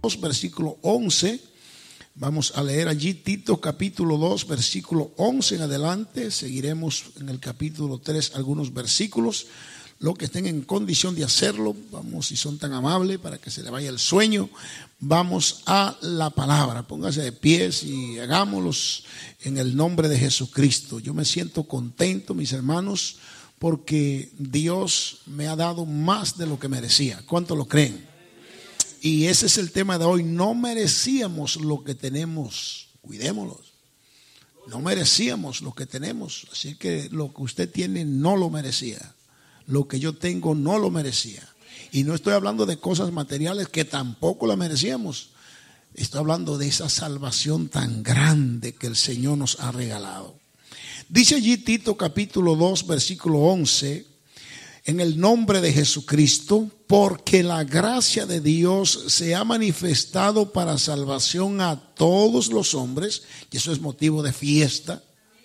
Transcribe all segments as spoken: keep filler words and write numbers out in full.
dos, versículo once. Vamos a leer allí Tito capítulo dos, versículo once en adelante. Seguiremos en el capítulo tres algunos versículos. Los que estén en condición de hacerlo, vamos, si son tan amables, para que se le vaya el sueño, vamos a la palabra. Póngase de pies y hagámoslos en el nombre de Jesucristo. Yo me siento contento, mis hermanos, porque Dios me ha dado más de lo que merecía. ¿Cuántos lo creen? Y ese es el tema de hoy. No merecíamos lo que tenemos. Cuidémoslo. No merecíamos lo que tenemos. Así que lo que usted tiene no lo merecía. Lo que yo tengo no lo merecía. Y no estoy hablando de cosas materiales que tampoco la merecíamos. Estoy hablando de esa salvación tan grande que el Señor nos ha regalado. Dice allí Tito capítulo dos, versículo once. En el nombre de Jesucristo, porque la gracia de Dios se ha manifestado para salvación a todos los hombres, y eso es motivo de fiesta,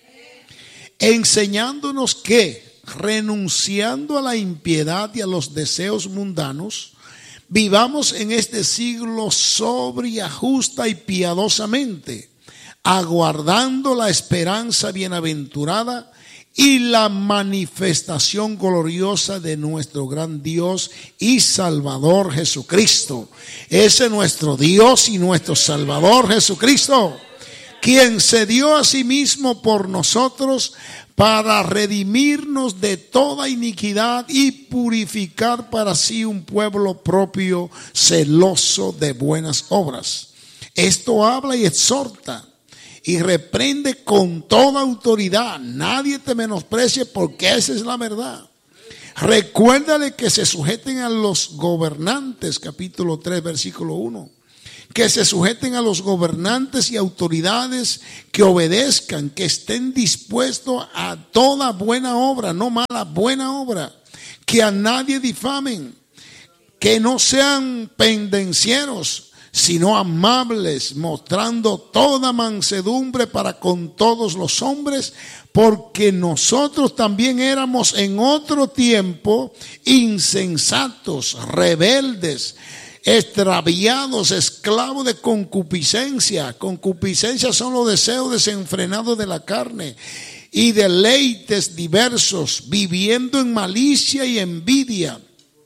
enseñándonos que, renunciando a la impiedad y a los deseos mundanos, vivamos en este siglo sobria, justa y piadosamente, aguardando la esperanza bienaventurada y la manifestación gloriosa de nuestro gran Dios y Salvador Jesucristo. Ese es nuestro Dios y nuestro Salvador Jesucristo, quien se dio a sí mismo por nosotros para redimirnos de toda iniquidad y purificar para sí un pueblo propio, celoso de buenas obras. Esto habla y exhorta y reprende con toda autoridad. Nadie te menosprecie, porque esa es la verdad. Recuérdale que se sujeten a los gobernantes, capítulo tres, versículo uno. Que se sujeten a los gobernantes y autoridades, que obedezcan, que estén dispuestos a toda buena obra, no mala, buena obra. Que a nadie difamen, que no sean pendencieros, sino amables, mostrando toda mansedumbre para con todos los hombres, porque nosotros también éramos en otro tiempo insensatos, rebeldes, extraviados, esclavos de concupiscencia. Concupiscencia son los deseos desenfrenados de la carne y deleites diversos, viviendo en malicia y envidia,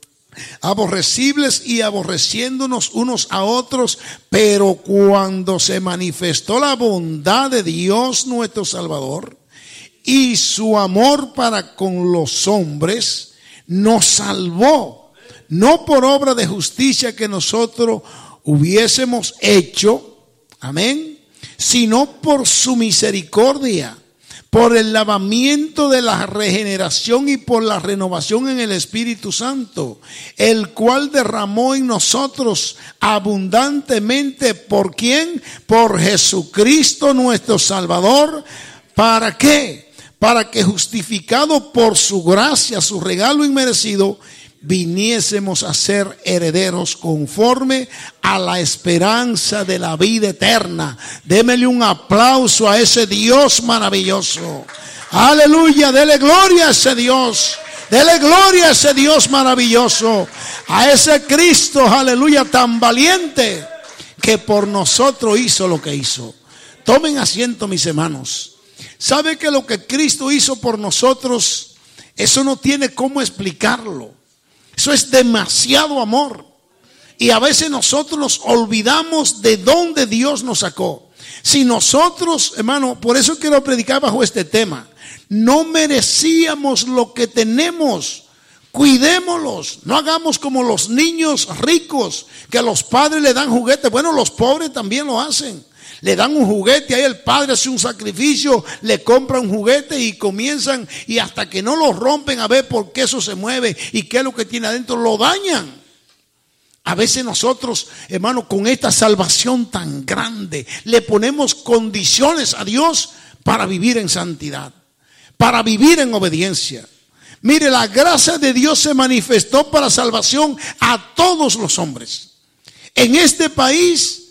aborrecibles y aborreciéndonos unos a otros. Pero cuando se manifestó la bondad de Dios nuestro Salvador y su amor para con los hombres, nos salvó, no por obra de justicia que nosotros hubiésemos hecho, amén, sino por su misericordia, por el lavamiento de la regeneración y por la renovación en el Espíritu Santo, el cual derramó en nosotros abundantemente. ¿Por quién? Por Jesucristo nuestro Salvador. ¿Para qué? Para que, justificado por su gracia, su regalo inmerecido, viniésemos a ser herederos conforme a la esperanza de la vida eterna. Démele un aplauso a ese Dios maravilloso. Aleluya, dele gloria a ese Dios. Dele gloria a ese Dios maravilloso. A ese Cristo, aleluya, tan valiente, que por nosotros hizo lo que hizo. Tomen asiento, mis hermanos. ¿Sabe que lo que Cristo hizo por nosotros, eso no tiene cómo explicarlo? Eso es demasiado amor. Y a veces nosotros nos olvidamos de dónde Dios nos sacó. Si nosotros, hermano, por eso quiero predicar bajo este tema. No merecíamos lo que tenemos. Cuidémoslos. No hagamos como los niños ricos, que a los padres le dan juguetes. Bueno, los pobres también lo hacen. Le dan un juguete, ahí el padre hace un sacrificio, le compra un juguete y comienzan, y hasta que no lo rompen a ver por qué eso se mueve y qué es lo que tiene adentro, lo dañan. A veces nosotros, hermano, con esta salvación tan grande, le ponemos condiciones a Dios para vivir en santidad, para vivir en obediencia. Mire, la gracia de Dios se manifestó para salvación a todos los hombres. En este país,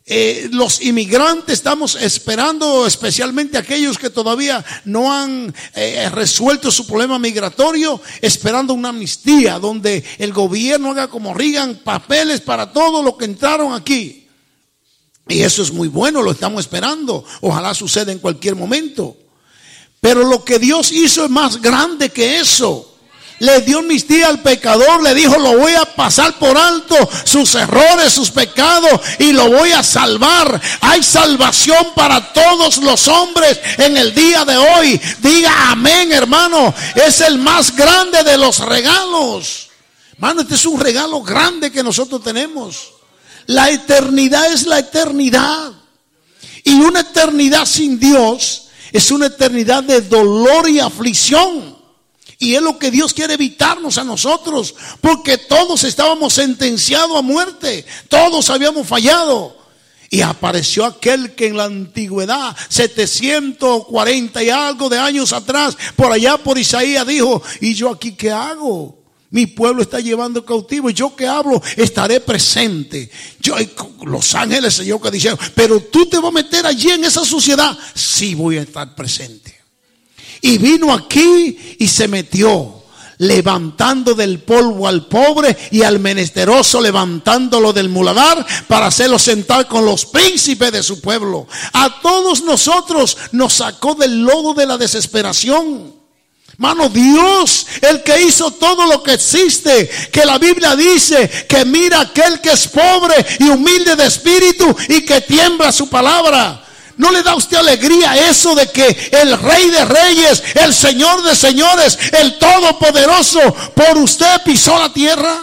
Eh, los inmigrantes estamos esperando, especialmente aquellos que todavía no han eh, resuelto su problema migratorio, esperando una amnistía donde el gobierno haga como Reagan papeles para todos los que entraron aquí. Y eso es muy bueno, lo estamos esperando. Ojalá suceda en cualquier momento. Pero lo que Dios hizo es más grande que eso. Le dio amnistía al pecador, le dijo: lo voy a pasar por alto, sus errores, sus pecados, y lo voy a salvar. Hay salvación para todos los hombres en el día de hoy. Diga amén, hermano. Es el más grande de los regalos. Hermano, este es un regalo grande que nosotros tenemos. La eternidad es la eternidad. Y una eternidad sin Dios es una eternidad de dolor y aflicción. Y es lo que Dios quiere evitarnos a nosotros, porque todos estábamos sentenciados a muerte, todos habíamos fallado. Y apareció aquel que en la antigüedad, setecientos cuarenta y algo de años atrás, por allá por Isaías dijo: ¿y yo aquí qué hago? Mi pueblo está llevando cautivo, y yo que hablo estaré presente. Yo, los ángeles, Señor, que dijeron: pero tú te vas a meter allí en esa suciedad. Sí, voy a estar presente. Y vino aquí y se metió, levantando del polvo al pobre y al menesteroso, levantándolo del muladar para hacerlo sentar con los príncipes de su pueblo. A todos nosotros nos sacó del lodo de la desesperación. Mano, Dios, el que hizo todo lo que existe, que la Biblia dice que mira aquel que es pobre y humilde de espíritu y que tiembla su palabra. ¿No le da a usted alegría eso de que el Rey de Reyes, el Señor de Señores, el Todopoderoso, por usted pisó la tierra?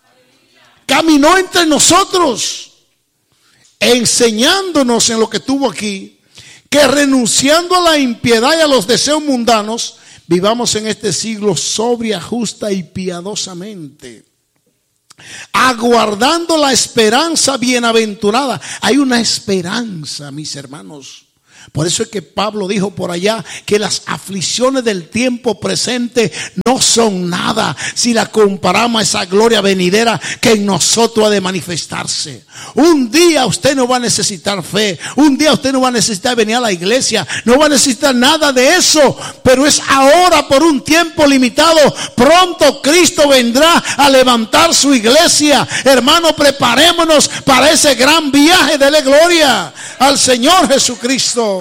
Caminó entre nosotros, enseñándonos en lo que tuvo aquí, que renunciando a la impiedad y a los deseos mundanos, vivamos en este siglo sobria, justa y piadosamente, aguardando la esperanza bienaventurada. Hay una esperanza, mis hermanos. Por eso es que Pablo dijo por allá que las aflicciones del tiempo presente no son nada si la comparamos a esa gloria venidera que en nosotros ha de manifestarse. Un día usted no va a necesitar fe, un día usted no va a necesitar venir a la iglesia, no va a necesitar nada de eso, pero es ahora por un tiempo limitado. Pronto Cristo vendrá a levantar su iglesia. Hermano, preparémonos para ese gran viaje de la gloria al Señor Jesucristo.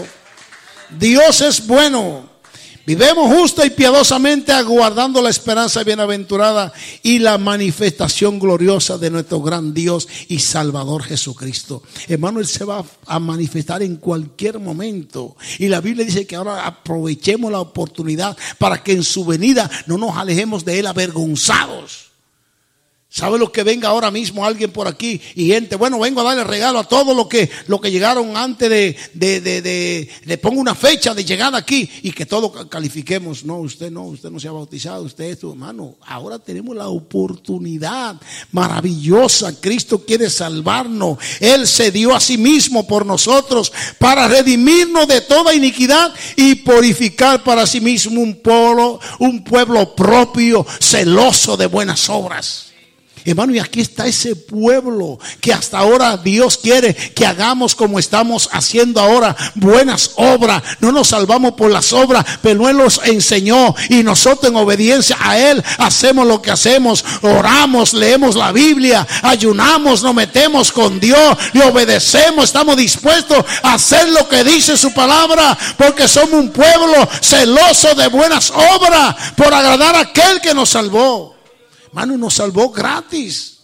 Dios es bueno. Vivemos justa y piadosamente, aguardando la esperanza bienaventurada y la manifestación gloriosa de nuestro gran Dios y Salvador Jesucristo. Hermano, Él se va a manifestar en cualquier momento. Y la Biblia dice que ahora aprovechemos la oportunidad para que en su venida no nos alejemos de Él avergonzados. ¿Sabe lo que venga ahora mismo alguien por aquí y gente? Bueno, vengo a darle regalo a todos los que, lo que llegaron antes de, de, de, de, le pongo una fecha de llegada aquí y que todos califiquemos. No, usted no, usted no se ha bautizado, usted es tu hermano. Ahora tenemos la oportunidad maravillosa. Cristo quiere salvarnos. Él se dio a sí mismo por nosotros para redimirnos de toda iniquidad y purificar para sí mismo un pueblo, un pueblo propio, celoso de buenas obras. Hermano, y aquí está ese pueblo que hasta ahora Dios quiere que hagamos como estamos haciendo ahora, buenas obras. No nos salvamos por las obras, pero Él nos enseñó y nosotros en obediencia a Él hacemos lo que hacemos. Oramos, leemos la Biblia, ayunamos, nos metemos con Dios, le obedecemos, estamos dispuestos a hacer lo que dice su palabra, porque somos un pueblo celoso de buenas obras por agradar a aquel que nos salvó. Hermano, nos salvó gratis,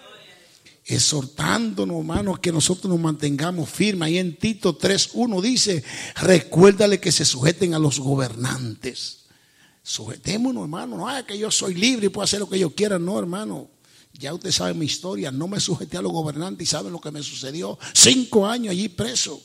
exhortándonos, hermano, que nosotros nos mantengamos firmes. Ahí en Tito tres uno dice: recuérdale que se sujeten a los gobernantes. Sujetémonos, hermano. No es que yo soy libre y puedo hacer lo que yo quiera. No, hermano, ya usted sabe mi historia. No me sujeté a los gobernantes y saben lo que me sucedió. Cinco años allí preso.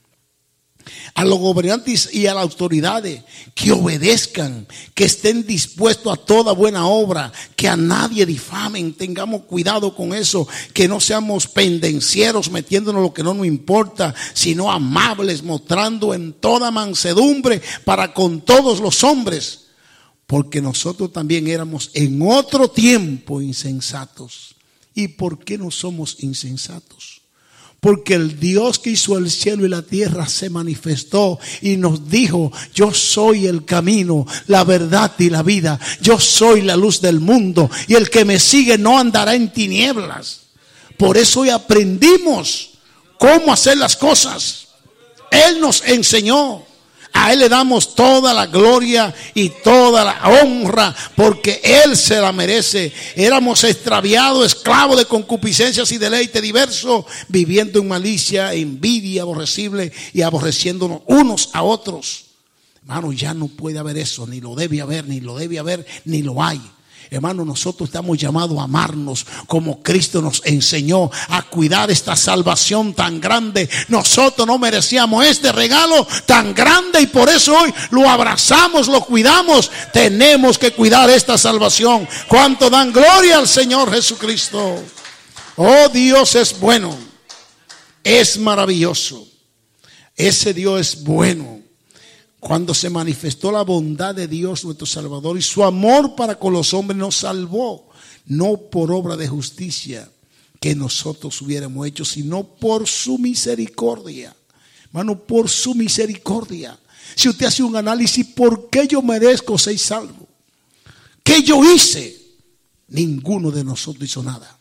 A los gobernantes y a las autoridades, que obedezcan, que estén dispuestos a toda buena obra, que a nadie difamen. Tengamos cuidado con eso, que no seamos pendencieros metiéndonos lo que no nos importa, sino amables, mostrando en toda mansedumbre para con todos los hombres, porque nosotros también éramos en otro tiempo insensatos. ¿Y por qué no somos insensatos? Porque el Dios que hizo el cielo y la tierra se manifestó y nos dijo: yo soy el camino, la verdad y la vida. Yo soy la luz del mundo, y el que me sigue no andará en tinieblas. Por eso hoy aprendimos cómo hacer las cosas. Él nos enseñó. A Él le damos toda la gloria y toda la honra, porque Él se la merece. Éramos extraviados, esclavos de concupiscencias y deleite diverso, viviendo en malicia, envidia aborrecible y aborreciéndonos unos a otros. Hermano, ya no puede haber eso, ni lo debe haber, ni lo debe haber, ni lo hay. Hermano, nosotros estamos llamados a amarnos como Cristo nos enseñó, a cuidar esta salvación tan grande. Nosotros no merecíamos este regalo tan grande y por eso hoy lo abrazamos, lo cuidamos. Tenemos que cuidar esta salvación. ¿Cuánto dan gloria al Señor Jesucristo? Oh, Dios es bueno, es maravilloso. Ese Dios es bueno. Cuando se manifestó la bondad de Dios nuestro Salvador y su amor para con los hombres, nos salvó, no por obra de justicia que nosotros hubiéramos hecho, sino por su misericordia. Hermano, por su misericordia. Si usted hace un análisis, ¿por qué yo merezco ser salvo? ¿Qué yo hice? Ninguno de nosotros hizo nada.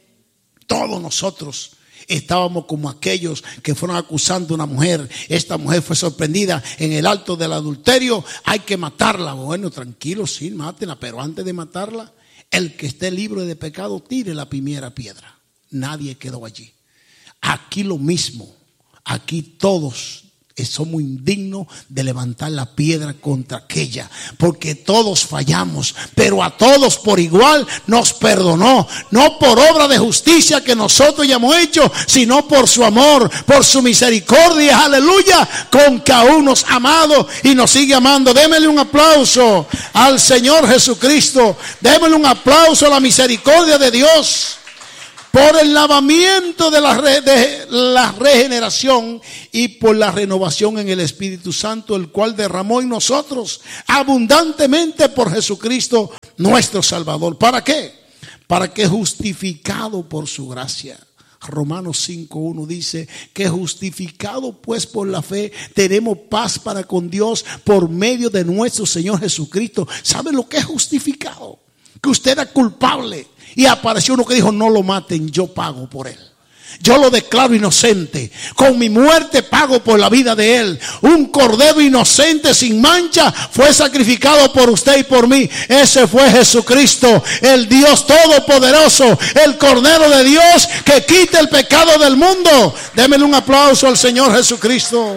Todos nosotros estábamos como aquellos que fueron acusando a una mujer. Esta mujer fue sorprendida en el acto del adulterio. Hay que matarla. Bueno, tranquilo, sí, mátenla. Pero antes de matarla, el que esté libre de pecado, tire la primera piedra. Nadie quedó allí. Aquí lo mismo. Aquí todos somos indignos de levantar la piedra contra aquella, porque todos fallamos, pero a todos por igual nos perdonó, no por obra de justicia que nosotros ya hemos hecho, sino por su amor, por su misericordia, aleluya, con que aún nos ha amado y nos sigue amando. Démele un aplauso al Señor Jesucristo, démele un aplauso a la misericordia de Dios. Por el lavamiento de la, re, de la regeneración y por la renovación en el Espíritu Santo, el cual derramó en nosotros abundantemente por Jesucristo nuestro Salvador. ¿Para qué? Para que justificado por su gracia. Romanos cinco uno dice que justificado pues por la fe tenemos paz para con Dios por medio de nuestro Señor Jesucristo. ¿Sabe lo que es justificado? Que usted era culpable y apareció uno que dijo: no lo maten, yo pago por él. Yo lo declaro inocente. Con mi muerte pago por la vida de él. Un cordero inocente sin mancha fue sacrificado por usted y por mí. Ese fue Jesucristo, el Dios todopoderoso, el Cordero de Dios que quita el pecado del mundo. Démele un aplauso al Señor Jesucristo.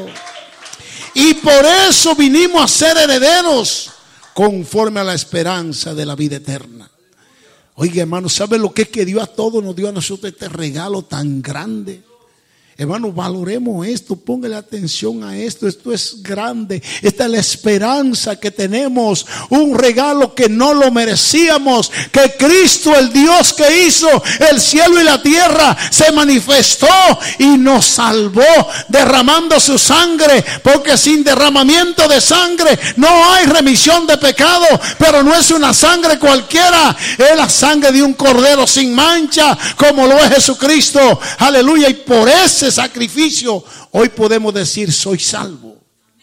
Y por eso vinimos a ser herederos conforme a la esperanza de la vida eterna. Oiga, hermano, ¿sabe lo que es que Dios a todos nos dio a nosotros este regalo tan grande? Hermano, valoremos esto, póngale atención a esto. Esto es grande. Esta es la esperanza que tenemos. Un regalo que no lo merecíamos. Que Cristo, el Dios que hizo el cielo y la tierra, se manifestó y nos salvó derramando su sangre. Porque sin derramamiento de sangre no hay remisión de pecado. Pero no es una sangre cualquiera. Es la sangre de un cordero sin mancha, como lo es Jesucristo. Aleluya. Y por ese sacrificio hoy podemos decir: soy salvo.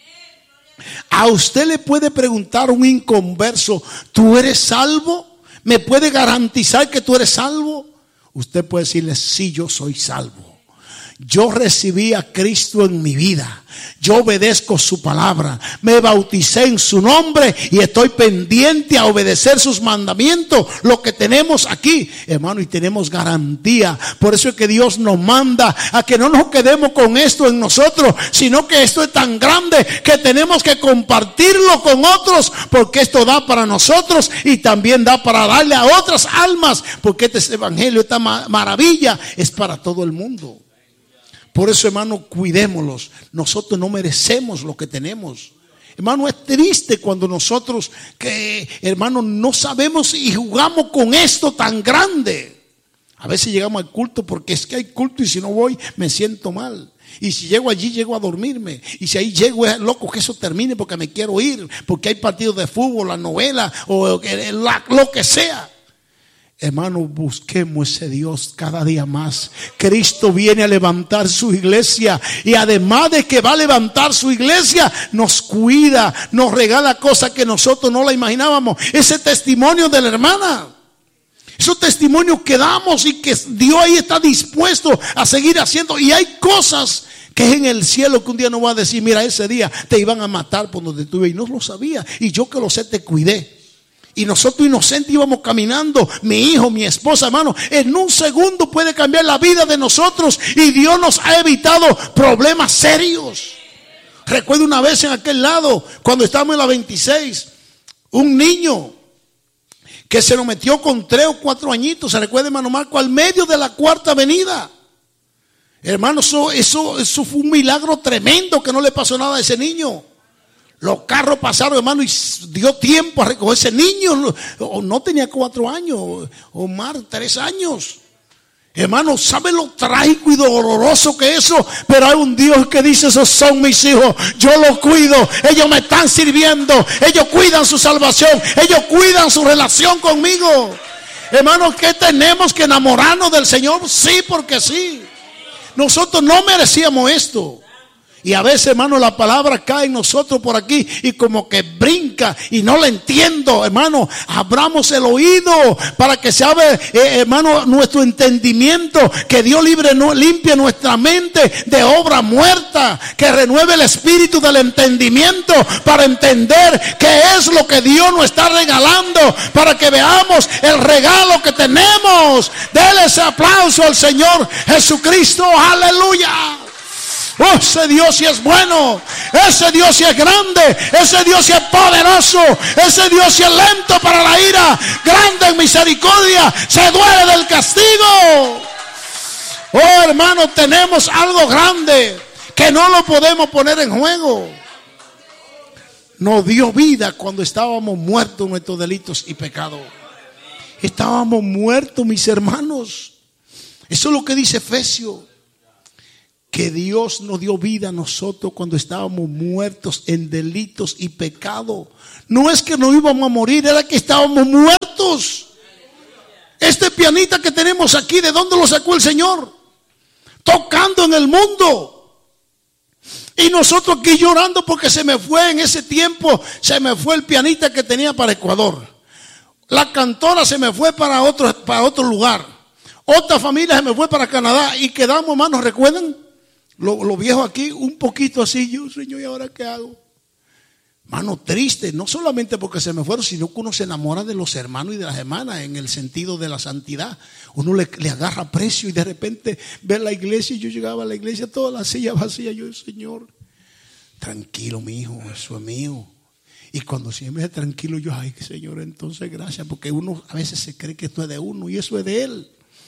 A usted le puede preguntar un inconverso: ¿tú eres salvo? ¿Me puede garantizar que tú eres salvo? Usted puede decirle: sí, yo soy salvo. Yo recibí a Cristo en mi vida. Yo obedezco su palabra. Me bauticé en su nombre y estoy pendiente a obedecer sus mandamientos. Lo que tenemos aquí, hermano, y tenemos garantía. Por eso es que Dios nos manda a que no nos quedemos con esto en nosotros, sino que esto es tan grande que tenemos que compartirlo con otros, porque esto da para nosotros y también da para darle a otras almas, porque este evangelio, esta maravilla es para todo el mundo. Por eso, hermano, cuidémoslos. Nosotros no merecemos lo que tenemos. Hermano, es triste cuando nosotros, que hermano, no sabemos y jugamos con esto tan grande. A veces llegamos al culto porque es que hay culto y si no voy me siento mal. Y si llego allí, llego a dormirme. Y si ahí llego, es loco que eso termine porque me quiero ir. Porque hay partidos de fútbol, la novela o lo que sea. Hermano, busquemos ese Dios cada día más. Cristo viene a levantar su iglesia, y además de que va a levantar su iglesia, nos cuida, nos regala cosas que nosotros no la imaginábamos. Ese testimonio de la hermana, esos testimonios que damos y que Dios ahí está dispuesto a seguir haciendo. Y hay cosas que es en el cielo que un día nos va a decir: mira, ese día te iban a matar por donde estuve y no lo sabía, y yo que lo sé te cuidé. Y nosotros inocentes íbamos caminando, mi hijo, mi esposa, hermano. En un segundo puede cambiar la vida de nosotros, y Dios nos ha evitado problemas serios. Recuerdo una vez en aquel lado, cuando estábamos en la veintiséis, un niño que se lo metió con tres o cuatro añitos, se recuerda, hermano Marco, al medio de la Cuarta Avenida. Hermano, eso, eso, eso fue un milagro tremendo, que no le pasó nada a ese niño. Los carros pasaron, hermano, y dio tiempo a recoger ese niño. No, no tenía cuatro años, Omar, tres años. Hermano, ¿sabe lo trágico y doloroso que es eso? Pero hay un Dios que dice: esos son mis hijos, yo los cuido, ellos me están sirviendo, ellos cuidan su salvación, ellos cuidan su relación conmigo. Hermano, ¿qué tenemos que enamorarnos del Señor? Sí, porque sí. Nosotros no merecíamos esto. Y a veces, hermano, la palabra cae en nosotros por aquí y como que brinca y no la entiendo. Hermano, abramos el oído para que se abra, eh, hermano, nuestro entendimiento. Que Dios libre, no, limpie nuestra mente de obra muerta. Que renueve el espíritu del entendimiento para entender qué es lo que Dios nos está regalando, para que veamos el regalo que tenemos. Dele ese aplauso al Señor Jesucristo. Aleluya. Oh, ese Dios sí es bueno, ese Dios sí es grande, ese Dios sí es poderoso, ese Dios sí es lento para la ira, grande en misericordia, se duele del castigo. Oh, hermano, tenemos algo grande que no lo podemos poner en juego. Nos dio vida cuando estábamos muertos en nuestros delitos y pecados. Estábamos muertos, mis hermanos. Eso es lo que dice Efesios. Que Dios nos dio vida a nosotros cuando estábamos muertos en delitos y pecado. No es que no íbamos a morir, era que estábamos muertos. Este pianista que tenemos aquí, ¿de dónde lo sacó el Señor? Tocando en el mundo. Y nosotros aquí llorando porque se me fue en ese tiempo, se me fue el pianista que tenía para Ecuador. La cantora se me fue para otro, para otro lugar. Otra familia se me fue para Canadá y quedamos, hermanos, ¿recuerdan? Los lo viejos aquí, un poquito así. Yo, Señor, ¿y ahora qué hago? Mano, triste, no solamente porque se me fueron, sino que uno se enamora de los hermanos y de las hermanas en el sentido de la santidad. Uno le, le agarra precio y de repente ve la iglesia. Y yo llegaba a la iglesia, toda la silla vacía. Yo, Señor, tranquilo, mi hijo, eso es mío. Y cuando siempre es tranquilo, yo, ay, Señor, entonces gracias, porque uno a veces se cree que esto es de uno y eso es de Él.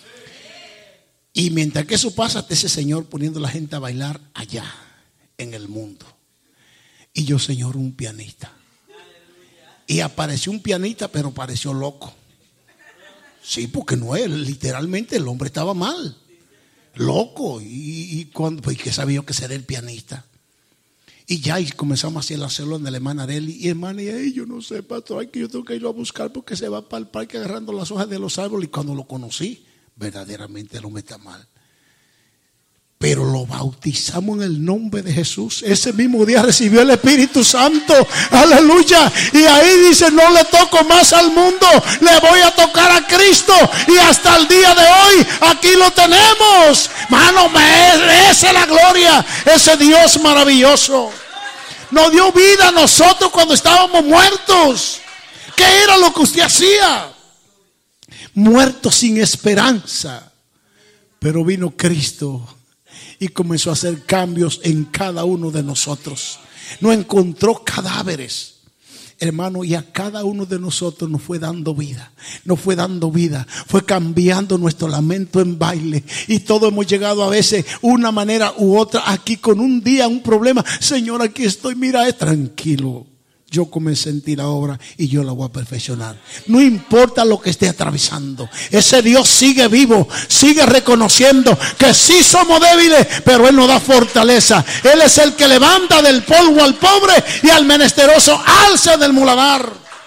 Y mientras que eso pasa, está ese Señor poniendo a la gente a bailar allá en el mundo. Y yo, Señor, un pianista. Y apareció un pianista, pero pareció loco. Sí, porque no es, literalmente el hombre estaba mal, loco. Y, y cuando, pues, que sabía yo que sería el pianista. Y ya y comenzamos a hacerlo en la hermana Areli. Y hermana, y ahí yo no sé, pastor, hay que yo tengo que irlo a buscar porque se va para el parque agarrando las hojas de los árboles. Y cuando lo conocí, verdaderamente el hombre está mal. Pero lo bautizamos en el nombre de Jesús. Ese mismo día recibió el Espíritu Santo. Aleluya. Y ahí dice: no le toco más al mundo, le voy a tocar a Cristo. Y hasta el día de hoy aquí lo tenemos. Mano, esa es la gloria. Ese Dios maravilloso nos dio vida a nosotros cuando estábamos muertos. ¿Qué era lo que usted hacía? Muertos sin esperanza. Pero vino Cristo y comenzó a hacer cambios en cada uno de nosotros. No encontró cadáveres, hermano, y a cada uno de nosotros nos fue dando vida. Nos fue dando vida. Fue cambiando nuestro lamento en baile. Y todos hemos llegado a veces una manera u otra aquí con un día, un problema. Señor, aquí estoy, mira, es tranquilo. Yo comencé a sentir la obra y yo la voy a perfeccionar. No importa lo que esté atravesando. Ese Dios sigue vivo. Sigue reconociendo que sí somos débiles, pero Él nos da fortaleza. Él es el que levanta del polvo al pobre y al menesteroso alza del muladar.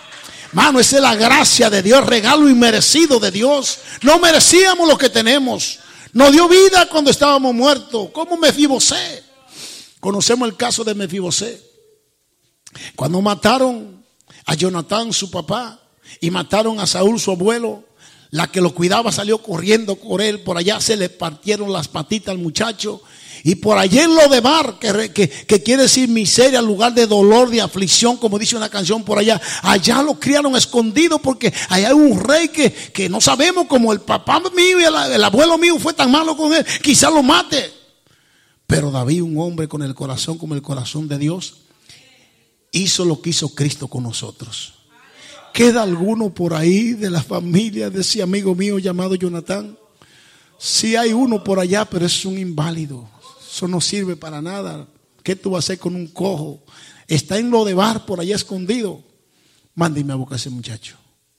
Mano, esa es la gracia de Dios, regalo inmerecido de Dios. No merecíamos lo que tenemos. Nos dio vida cuando estábamos muertos, como Mefibosé. Conocemos el caso de Mefibosé. Cuando mataron a Jonatán, su papá, y mataron a Saúl, su abuelo, la que lo cuidaba salió corriendo por él. Por allá se le partieron las patitas al muchacho. Y por allá en Lodebar, que, que, que quiere decir miseria, lugar de dolor, de aflicción, como dice una canción por allá. Allá lo criaron escondido porque allá hay un rey que, que no sabemos, como el papá mío y el, el abuelo mío fue tan malo con él, quizá lo mate. Pero David, un hombre con el corazón como el corazón de Dios, hizo lo que hizo Cristo con nosotros. ¿Queda alguno por ahí de la familia de ese amigo mío llamado Jonatán? Sí hay uno por allá, pero es un inválido. Eso no sirve para nada. ¿Qué tú vas a hacer con un cojo? Está en Lodebar, por allá escondido. Mándeme a buscar a ese muchacho.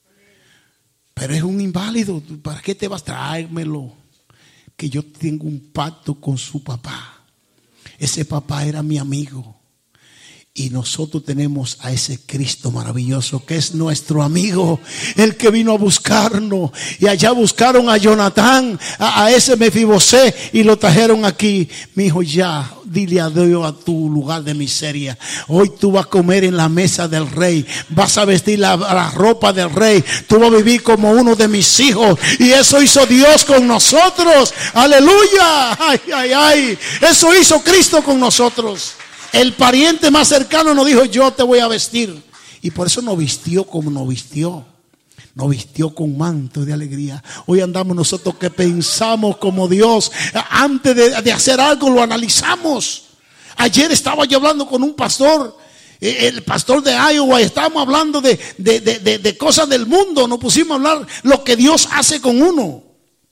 Pero es un inválido. ¿Para qué te vas a traérmelo? Que yo tengo un pacto con su papá. Ese papá era mi amigo. Y nosotros tenemos a ese Cristo maravilloso que es nuestro amigo, el que vino a buscarnos. Y allá buscaron a Jonatán, a, a ese Mefibosé, y lo trajeron aquí. Mi hijo, ya, dile adiós a tu lugar de miseria. Hoy tú vas a comer en la mesa del rey, vas a vestir la, la ropa del rey, tú vas a vivir como uno de mis hijos. Y eso hizo Dios con nosotros. Aleluya. Ay, ay, ay. Eso hizo Cristo con nosotros. El pariente más cercano nos dijo: yo te voy a vestir. Y por eso nos vistió como nos vistió. Nos vistió con manto de alegría. Hoy andamos nosotros que pensamos como Dios. Antes de, de hacer algo lo analizamos. Ayer estaba yo hablando con un pastor, el pastor de Iowa. Estábamos hablando de, de, de, de, de cosas del mundo. Nos pusimos a hablar lo que Dios hace con uno.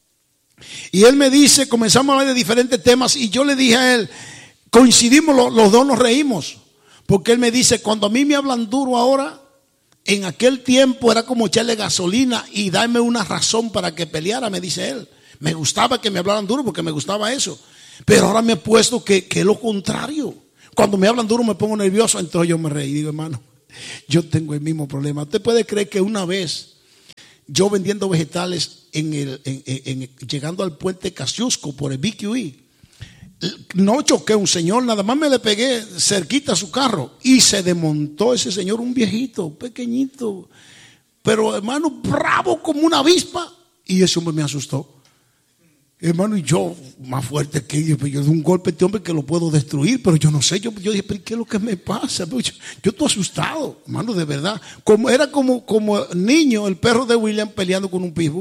Y él me dice, comenzamos a hablar de diferentes temas. Y yo le dije a él, coincidimos, los, los dos nos reímos, porque él me dice: cuando a mí me hablan duro ahora, en aquel tiempo era como echarle gasolina y darme una razón para que peleara. Me dice él, me gustaba que me hablaran duro porque me gustaba eso, pero ahora me he puesto que, que es lo contrario. Cuando me hablan duro me pongo nervioso. Entonces yo me reí y digo: hermano, yo tengo el mismo problema. Usted puede creer que una vez yo vendiendo vegetales en el, en, en, en, llegando al puente Kosciuszko por el B Q E, no choqué a un señor, nada más me le pegué cerquita a su carro y se desmontó ese señor, un viejito, pequeñito, pero hermano, bravo como una avispa. Y ese hombre me asustó, hermano, y yo más fuerte que yo, yo de un golpe a este hombre que lo puedo destruir, pero yo no sé, yo, yo dije: pero ¿qué es lo que me pasa? Yo, yo estoy asustado, hermano, de verdad. Como, era como, como niño, el perro de William peleando con un pitbull,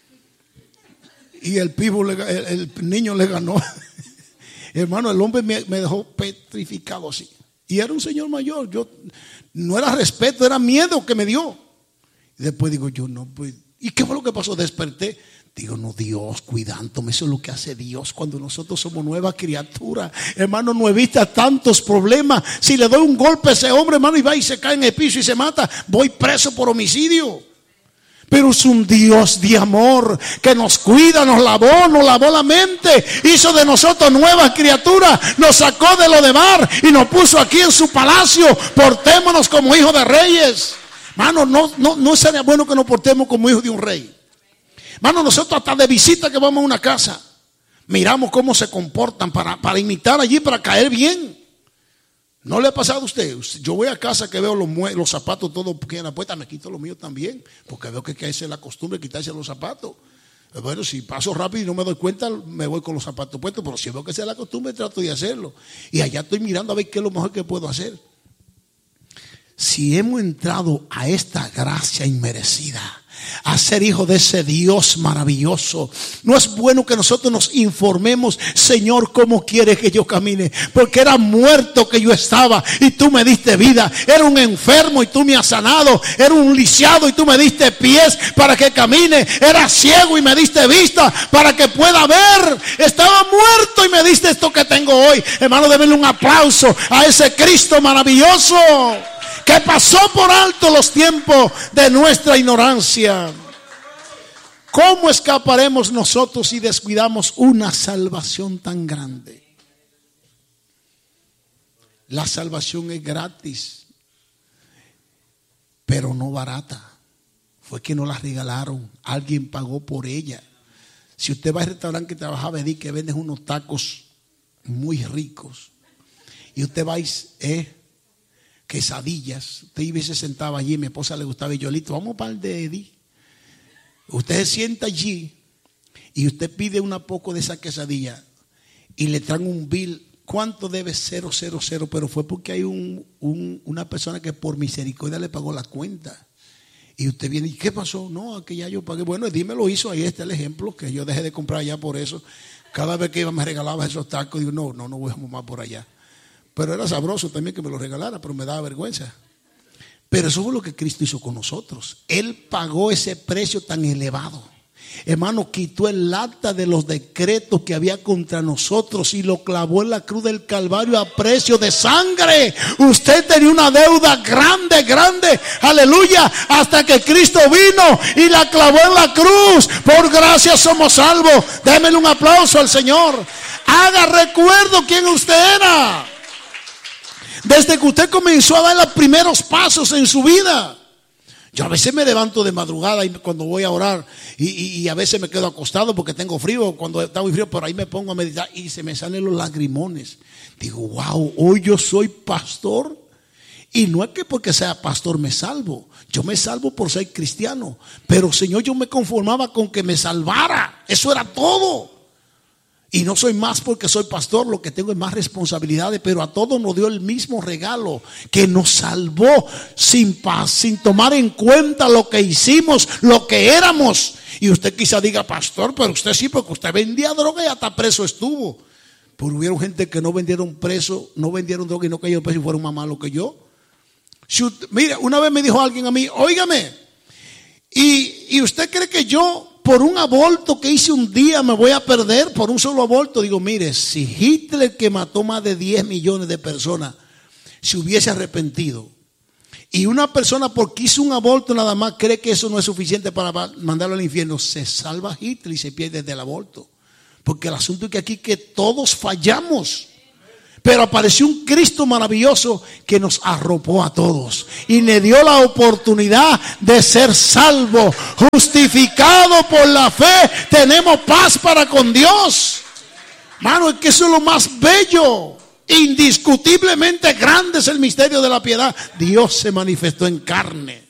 y el pitbull, el, el niño le ganó. Hermano, el hombre me, me dejó petrificado así. Y era un señor mayor. Yo, no era respeto, era miedo que me dio. Y después digo yo: no, pues, ¿y qué fue lo que pasó? Desperté. Digo: no, Dios cuidándome. Eso es lo que hace Dios cuando nosotros somos nueva criatura. Hermano, no evita tantos problemas. Si le doy un golpe a ese hombre, hermano, y va y se cae en el piso y se mata, voy preso por homicidio. Pero es un Dios de amor que nos cuida, nos lavó, nos lavó la mente, hizo de nosotros nuevas criaturas, nos sacó de Lodebar y nos puso aquí en su palacio. Portémonos como hijos de reyes. Mano, no, no, no sería bueno que nos portemos como hijos de un rey. Mano, nosotros hasta de visita que vamos a una casa, miramos cómo se comportan para, para imitar allí, para caer bien. ¿No le ha pasado a usted? Yo voy a casa que veo los, los zapatos todos en la puerta, me quito los míos también, porque veo que, que esa es la costumbre, quitarse los zapatos. Bueno, si paso rápido y no me doy cuenta, me voy con los zapatos puestos, pero si veo que esa es la costumbre, trato de hacerlo. Y allá estoy mirando a ver qué es lo mejor que puedo hacer. Si hemos entrado a esta gracia inmerecida, a ser hijo de ese Dios maravilloso, no es bueno que nosotros nos informemos: Señor, ¿cómo quieres que yo camine? Porque era muerto que yo estaba y tú me diste vida. Era un enfermo y tú me has sanado. Era un lisiado y tú me diste pies para que camine. Era ciego y me diste vista para que pueda ver. Estaba muerto y me diste esto que tengo hoy. Hermano, démosle un aplauso a ese Cristo maravilloso que pasó por alto los tiempos de nuestra ignorancia. ¿Cómo escaparemos nosotros si descuidamos una salvación tan grande? La salvación es gratis. pero no barata. Fue que no la regalaron, alguien pagó por ella. Si usted va al restaurante que trabajaba, di que venden unos tacos muy ricos, y usted va eh, quesadillas, usted iba y se sentaba allí, mi esposa le gustaba, y yo, Lito, vamos para el de Eddie. Usted se sienta allí y usted pide una poco de esa quesadilla y le traen un bill. ¿Cuánto debe? Cero, cero, cero. Pero fue porque hay un, un, una persona que por misericordia le pagó la cuenta. Y usted viene, ¿y qué pasó? No, que ya yo pagué. Bueno, Eddie me lo hizo, ahí está el ejemplo, que yo dejé de comprar allá por eso. Cada vez que iba me regalaba esos tacos. Digo, no, no, no voy a más por allá. Pero era sabroso también que me lo regalara, pero me daba vergüenza. Pero eso fue lo que Cristo hizo con nosotros. Él pagó ese precio tan elevado. Hermano, quitó el acta de los decretos que había contra nosotros y lo clavó en la cruz del Calvario a precio de sangre. Usted tenía una deuda grande, grande, aleluya, hasta que Cristo vino y la clavó en la cruz. Por gracia somos salvos. Démele un aplauso al Señor. Haga recuerdo quién usted era desde que usted comenzó a dar los primeros pasos en su vida. Yo a veces me levanto de madrugada y cuando voy a orar y, y, y a veces me quedo acostado porque tengo frío, cuando está muy frío, por ahí me pongo a meditar y se me salen los lagrimones. Digo, wow, hoy yo soy pastor, y no es que porque sea pastor me salvo. Yo me salvo por ser cristiano, pero Señor, yo me conformaba con que me salvara. Eso era todo. Y no soy más porque soy pastor, lo que tengo es más responsabilidades, pero a todos nos dio el mismo regalo, que nos salvó sin paz, sin tomar en cuenta lo que hicimos, lo que éramos. Y usted quizá diga, pastor, pero usted sí, porque usted vendía droga y hasta preso estuvo. Pero hubieron gente que no vendieron preso, no vendieron droga y no cayeron preso y fueron más malos que yo. Si usted, mira, una vez me dijo alguien a mí, óigame, y, y usted cree que yo por un aborto que hice un día me voy a perder por un solo aborto. Digo, mire, si Hitler, que mató más de diez millones de personas, se hubiese arrepentido, y una persona porque hizo un aborto nada más cree que eso no es suficiente para mandarlo al infierno, se salva Hitler y se pierde del aborto. Porque el asunto es que aquí que todos fallamos. Pero apareció un Cristo maravilloso que nos arropó a todos y le dio la oportunidad de ser salvo, justificado por la fe. Tenemos paz para con Dios. Hermano, es que eso es lo más bello. Indiscutiblemente grande es el misterio de la piedad. Dios se manifestó en carne.